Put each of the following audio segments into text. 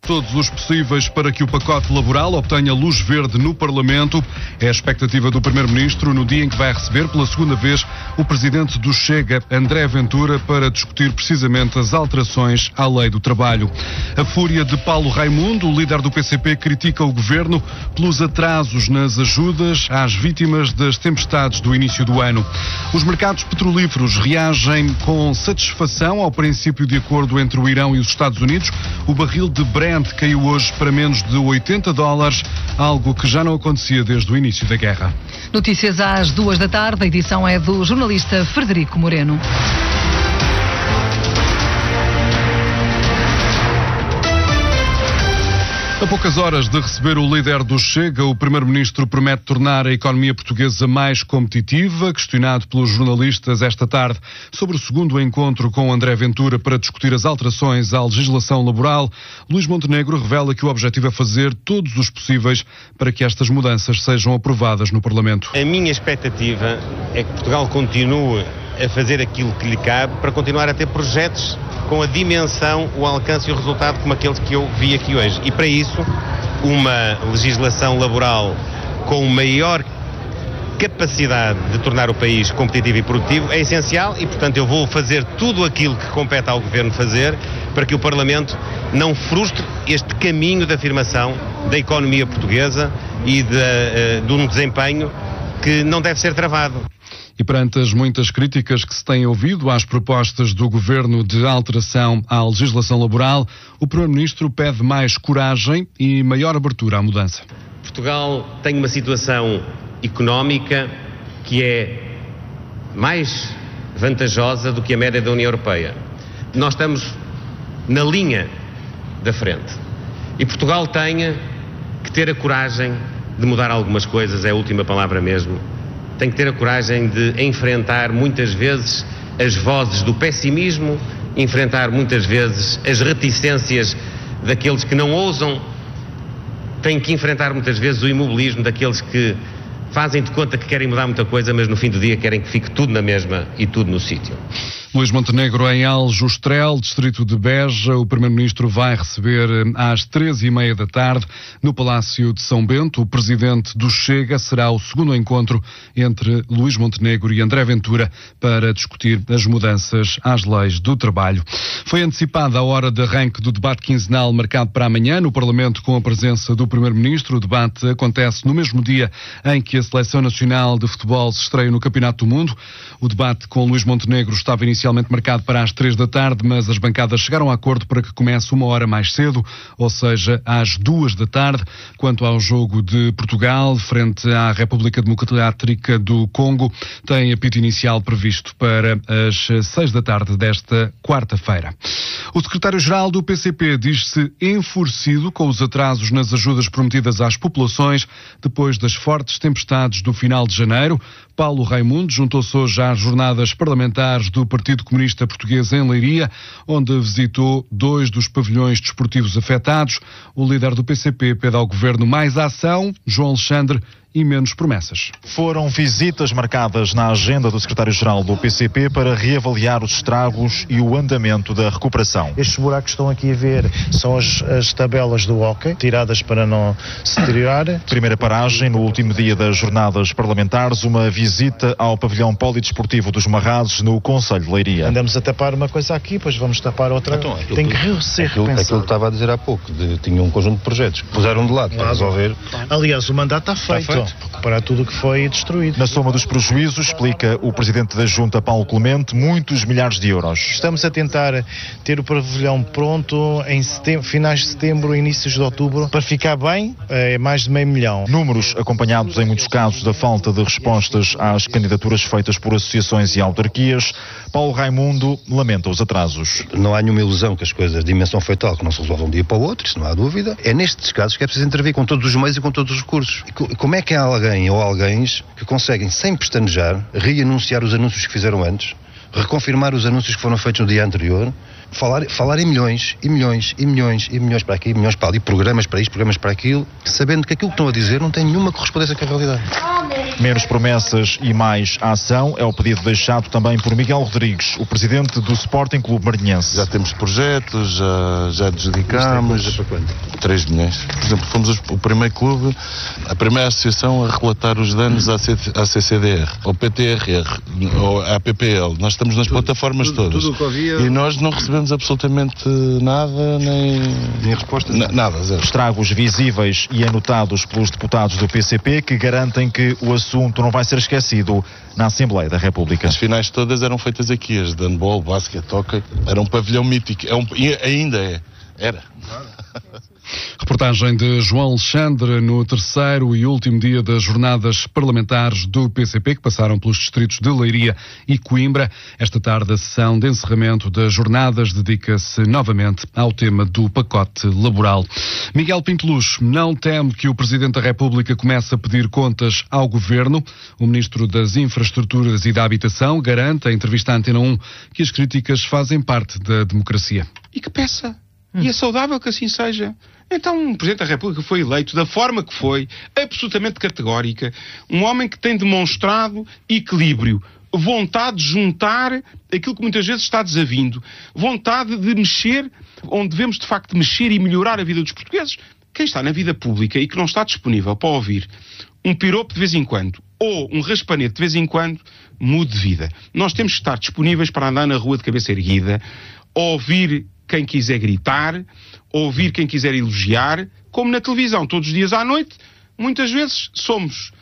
todos os possíveis para que o pacote laboral obtenha luz verde no Parlamento. É a expectativa do Primeiro-Ministro no dia em que vai receber pela segunda vez o Presidente do Chega, André Ventura, para discutir precisamente as alterações à Lei do Trabalho. A fúria de Paulo Raimundo, o líder do PCP, critica o Governo pelos atrasos nas ajudas às vítimas das tempestades do início do ano. Os mercados petrolíferos reagem com satisfação ao princípio de acordo entre o Irão e os Estados Unidos. O barril de Brent caiu hoje para menos de $80, algo que já não acontecia desde o início da guerra. Notícias às 14h, a edição é do jornalista Frederico Moreno. A poucas horas de receber o líder do Chega, o Primeiro-Ministro promete tornar a economia portuguesa mais competitiva. Questionado pelos jornalistas esta tarde sobre o segundo encontro com André Ventura para discutir as alterações à legislação laboral, Luís Montenegro revela que o objetivo é fazer todos os possíveis para que estas mudanças sejam aprovadas no Parlamento. A minha expectativa é que Portugal continue a fazer aquilo que lhe cabe para continuar a ter projetos com a dimensão, o alcance e o resultado como aqueles que eu vi aqui hoje. E para isso, uma legislação laboral com maior capacidade de tornar o país competitivo e produtivo é essencial e, portanto, eu vou fazer tudo aquilo que compete ao Governo fazer para que o Parlamento não frustre este caminho de afirmação da economia portuguesa e de um desempenho que não deve ser travado. E perante as muitas críticas que se têm ouvido às propostas do Governo de alteração à legislação laboral, o Primeiro-Ministro pede mais coragem e maior abertura à mudança. Portugal tem uma situação económica que é mais vantajosa do que a média da União Europeia. Nós estamos na linha da frente. E Portugal tem que ter a coragem de mudar algumas coisas, é a última palavra mesmo. Tem que ter a coragem de enfrentar muitas vezes as vozes do pessimismo, enfrentar muitas vezes as reticências daqueles que não ousam, tem que enfrentar muitas vezes o imobilismo daqueles que fazem de conta que querem mudar muita coisa, mas no fim do dia querem que fique tudo na mesma e tudo no sítio. Luís Montenegro em Aljustrel, distrito de Beja. O Primeiro-Ministro vai receber às 13h30 da tarde no Palácio de São Bento. O Presidente do Chega. Será o segundo encontro entre Luís Montenegro e André Ventura para discutir as mudanças às leis do trabalho. Foi antecipada a hora de arranque do debate quinzenal marcado para amanhã no Parlamento com a presença do Primeiro-Ministro. O debate acontece no mesmo dia em que a Seleção Nacional de Futebol se estreia no Campeonato do Mundo. O debate com Luís Montenegro estava inicialmente marcado para as 3 da tarde, mas as bancadas chegaram a acordo para que comece uma hora mais cedo, ou seja, às 2 da tarde. Quanto ao jogo de Portugal, frente à República Democrática do Congo, tem apito inicial previsto para as 6 da tarde desta quarta-feira. O secretário-geral do PCP diz-se enfurecido com os atrasos nas ajudas prometidas às populações depois das fortes tempestades do final de janeiro. Paulo Raimundo juntou-se hoje às jornadas parlamentares do Partido Comunista Português em Leiria, onde visitou 2 dos pavilhões desportivos afetados. O líder do PCP pede ao Governo mais ação, João Alexandre, e menos promessas. Foram visitas marcadas na agenda do secretário-geral do PCP para reavaliar os estragos e o andamento da recuperação. Estes buracos que estão aqui a ver são as tabelas do hóquei, tiradas para não se deteriorar. Primeira paragem no último dia das jornadas parlamentares, uma visita ao pavilhão polidesportivo dos Marrazes no Concelho de Leiria. Andamos a tapar uma coisa aqui, depois vamos tapar outra. Então, tem que ser repensado. Aquilo que estava a dizer há pouco, tinha um conjunto de projetos que puseram de lado para resolver. Aliás, o mandato está feito. Recuperar tudo o que foi destruído. Na soma dos prejuízos, explica o Presidente da Junta, Paulo Clemente, muitos milhares de euros. Estamos a tentar ter o pavilhão pronto em finais de setembro, inícios de outubro, para ficar bem, é mais de $500 mil. Números acompanhados em muitos casos da falta de respostas às candidaturas feitas por associações e autarquias. Paulo Raimundo lamenta os atrasos. Não há nenhuma ilusão que as coisas, a dimensão foi tal que não se resolve de um dia para o outro, isso não há dúvida. É nestes casos que é preciso intervir com todos os meios e com todos os recursos. E como é que há alguém ou alguém que conseguem, sem pestanejar, reanunciar os anúncios que fizeram antes, reconfirmar os anúncios que foram feitos no dia anterior falar em milhões, e milhões, e milhões, e milhões para aqui, e milhões para ali, programas para isto, programas para aquilo, sabendo que aquilo que estão a dizer não tem nenhuma correspondência com a realidade. Menos promessas e mais ação é o pedido deixado também por Miguel Rodrigues, o presidente do Sporting Clube Maranhense. Já temos projetos, já adjudicámos 3 milhões. Por exemplo, fomos o primeiro clube, a primeira associação a relatar os danos à CCDR, ao PTRR, ou à PPL. Nós estamos nas plataformas todas. E nós não recebemos absolutamente nada, nem resposta. Nada, zero. Estragos visíveis e anotados pelos deputados do PCP que garantem que o assunto não vai ser esquecido na Assembleia da República. As finais todas eram feitas aqui, as de handball, basquete, hóquei. Era um pavilhão mítico. Ainda é. Era. Reportagem de João Alexandre no terceiro e último dia das jornadas parlamentares do PCP, que passaram pelos distritos de Leiria e Coimbra. Esta tarde, a sessão de encerramento das jornadas dedica-se novamente ao tema do pacote laboral. Miguel Pinto Luz não teme que o Presidente da República comece a pedir contas ao Governo. O Ministro das Infraestruturas e da Habitação garante, à entrevista à Antena 1, que as críticas fazem parte da democracia. E que peça. E é saudável que assim seja. Então, o Presidente da República foi eleito da forma que foi, absolutamente categórica, um homem que tem demonstrado equilíbrio, vontade de juntar aquilo que muitas vezes está desavindo, vontade de mexer onde devemos de facto mexer e melhorar a vida dos portugueses. Quem está na vida pública e que não está disponível para ouvir um piropo de vez em quando ou um raspanete de vez em quando, mude de vida. Nós temos que estar disponíveis para andar na rua de cabeça erguida, ouvir quem quiser gritar, ouvir quem quiser elogiar, como na televisão, todos os dias à noite, muitas vezes somos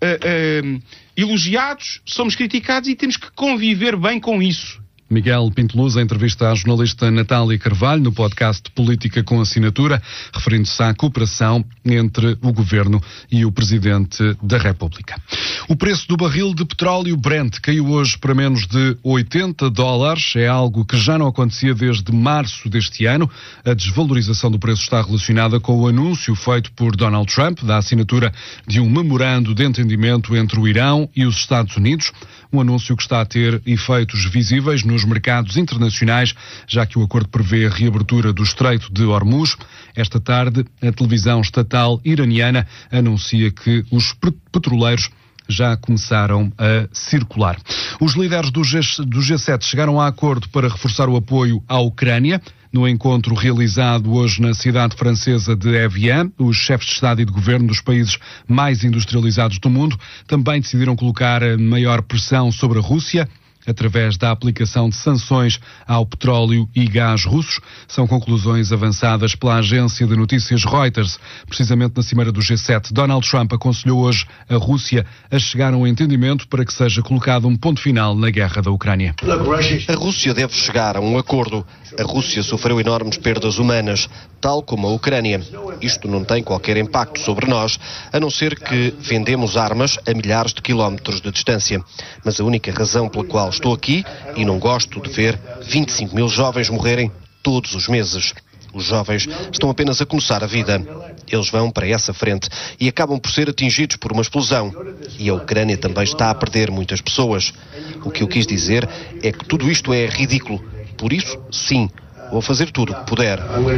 elogiados, somos criticados e temos que conviver bem com isso. Miguel Pinto Luz, em entrevista à jornalista Natália Carvalho no podcast Política com Assinatura, referindo-se à cooperação entre o Governo e o Presidente da República. O preço do barril de petróleo Brent caiu hoje para menos de $80. É algo que já não acontecia desde março deste ano. A desvalorização do preço está relacionada com o anúncio feito por Donald Trump da assinatura de um memorando de entendimento entre o Irão e os Estados Unidos. Um anúncio que está a ter efeitos visíveis nos mercados internacionais, já que o acordo prevê a reabertura do Estreito de Hormuz. Esta tarde, a televisão estatal iraniana anuncia que os petroleiros já começaram a circular. Os líderes do G7 chegaram a acordo para reforçar o apoio à Ucrânia. No encontro realizado hoje na cidade francesa de Evian, os chefes de Estado e de Governo dos países mais industrializados do mundo também decidiram colocar maior pressão sobre a Rússia, através da aplicação de sanções ao petróleo e gás russos. São conclusões avançadas pela agência de notícias Reuters. Precisamente na cimeira do G7, Donald Trump aconselhou hoje a Rússia a chegar a um entendimento para que seja colocado um ponto final na guerra da Ucrânia. A Rússia deve chegar a um acordo. A Rússia sofreu enormes perdas humanas, tal como a Ucrânia. Isto não tem qualquer impacto sobre nós, a não ser que vendemos armas a milhares de quilómetros de distância. Mas a única razão pela qual estou aqui e não gosto de ver 25 mil jovens morrerem todos os meses. Os jovens estão apenas a começar a vida. Eles vão para essa frente e acabam por ser atingidos por uma explosão. E a Ucrânia também está a perder muitas pessoas. O que eu quis dizer é que tudo isto é ridículo. Por isso, sim, vou fazer tudo o que puder.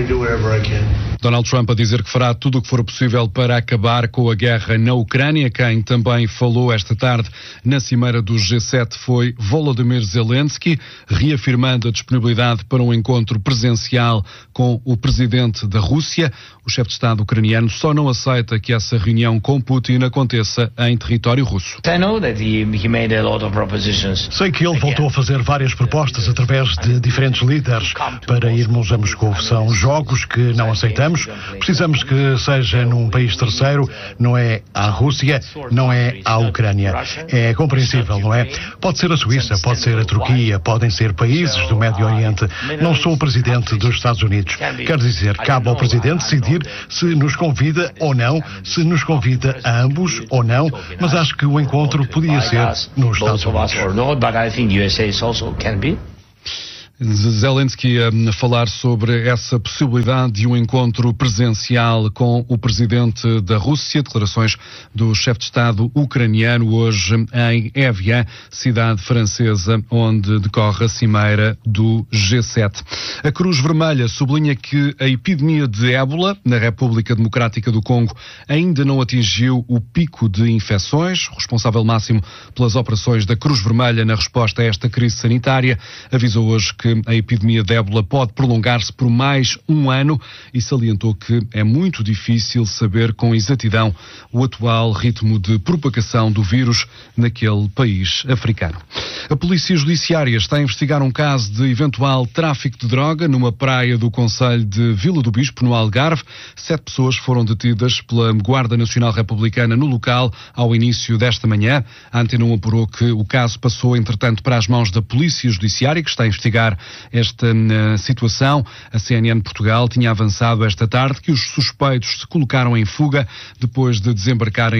Donald Trump a dizer que fará tudo o que for possível para acabar com a guerra na Ucrânia. Quem também falou esta tarde na cimeira do G7 foi Volodymyr Zelensky, reafirmando a disponibilidade para um encontro presencial com o presidente da Rússia. O chefe de Estado ucraniano só não aceita que essa reunião com Putin aconteça em território russo. Sei que ele voltou a fazer várias propostas através de diferentes líderes para irmos a Moscou. São jogos que não aceitamos. Precisamos que seja num país terceiro, não é à Rússia, não é à Ucrânia. É compreensível, não é? Pode ser a Suíça, pode ser a Turquia, podem ser países do Médio Oriente. Não sou o presidente dos Estados Unidos. Quer dizer, cabe ao presidente decidir se nos convida ou não, se nos convida a ambos ou não, mas acho que o encontro podia ser nos Estados Unidos. Zelensky a falar sobre essa possibilidade de um encontro presencial com o presidente da Rússia. Declarações do chefe de Estado ucraniano hoje em Evian, cidade francesa onde decorre a cimeira do G7. A Cruz Vermelha sublinha que a epidemia de ébola na República Democrática do Congo ainda não atingiu o pico de infecções. O responsável máximo pelas operações da Cruz Vermelha na resposta a esta crise sanitária avisou hoje que a epidemia de ébola pode prolongar-se por mais um ano e salientou que é muito difícil saber com exatidão o atual ritmo de propagação do vírus naquele país africano. A Polícia Judiciária está a investigar um caso de eventual tráfico de droga numa praia do concelho de Vila do Bispo, no Algarve. 7 pessoas foram detidas pela Guarda Nacional Republicana no local ao início desta manhã. A Antena 1 apurou que o caso passou, entretanto, para as mãos da Polícia Judiciária, que está a investigar esta situação. A CNN Portugal tinha avançado esta tarde que os suspeitos se colocaram em fuga depois de desembarcarem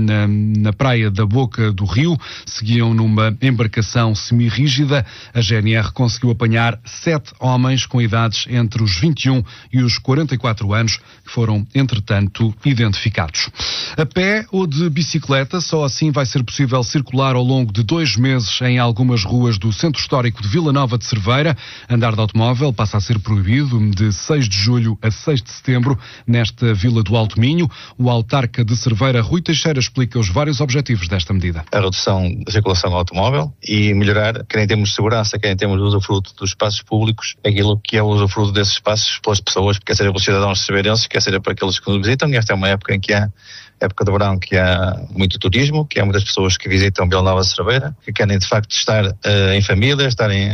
na praia da Boca do Rio. Seguiam numa embarcação semi-rígida. A GNR conseguiu apanhar 7 homens com idades entre os 21 e os 44 anos, que foram, entretanto, identificados. A pé ou de bicicleta, só assim vai ser possível circular ao longo de 2 meses em algumas ruas do Centro Histórico de Vila Nova de Cerveira. Andar de automóvel passa a ser proibido de 6 de julho a 6 de setembro nesta Vila do Alto Minho. O autarca de Cerveira, Rui Teixeira, explica os vários objetivos desta medida. A redução da circulação automóvel e melhorar, quer em termos de segurança, quer em termos de usufruto dos espaços públicos, aquilo que é o usufruto desses espaços pelas pessoas, quer seja pelos cidadãos cerveirenses, quer seja para aqueles que nos visitam. E esta é uma época em que há época de verão, que há muito turismo, que há muitas pessoas que visitam Vila Nova de Cerveira, que querem de facto estar em família,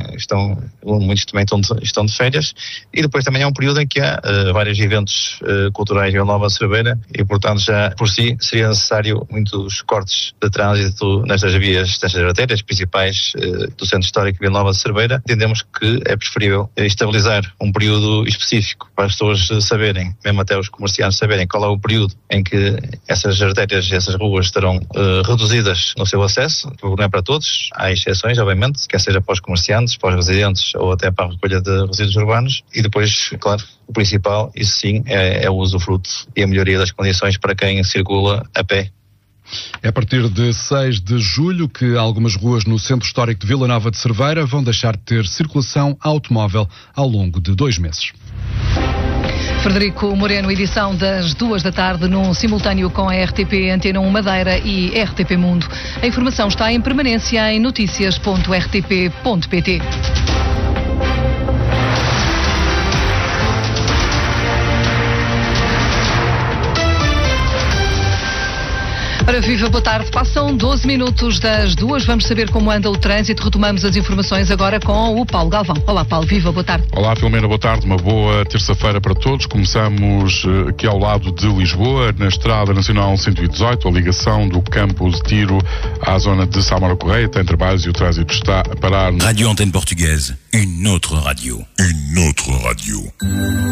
muitos também estão de férias, e depois também há um período em que há vários eventos culturais em Vila Nova de Cerveira e, portanto, já por si seria necessário muitos cortes de trânsito nestas vias, nestas artérias principais do Centro Histórico de Vila Nova de Cerveira. Entendemos que é preferível estabilizar um período específico para as pessoas saberem, mesmo até os comerciantes saberem qual é o período em que essas artérias e essas ruas estarão reduzidas no seu acesso, que não é para todos, há exceções, obviamente, quer seja para os comerciantes, para os residentes ou até para a recolha de resíduos urbanos. E depois, claro, o principal, isso sim, é o usufruto e a melhoria das condições para quem circula a pé. É a partir de 6 de julho que algumas ruas no Centro Histórico de Vila Nova de Cerveira vão deixar de ter circulação automóvel ao longo de 2 meses. Frederico Moreno, edição das 2 da tarde, num simultâneo com a RTP Antena 1 Madeira e RTP Mundo. A informação está em permanência em noticias.rtp.pt. Ora, viva, boa tarde. Passam 12 minutos das 2. Vamos saber como anda o trânsito. Retomamos as informações agora com o Paulo Galvão. Olá, Paulo. Viva, boa tarde. Olá, Filomena. Boa tarde. Uma boa terça-feira para todos. Começamos aqui ao lado de Lisboa, na Estrada Nacional 118, a ligação do campo de tiro à zona de Samara Correia. Tem trabalhos e o trânsito está a parar. Radio Antenne Portugaise. Une autre radio. Une autre radio.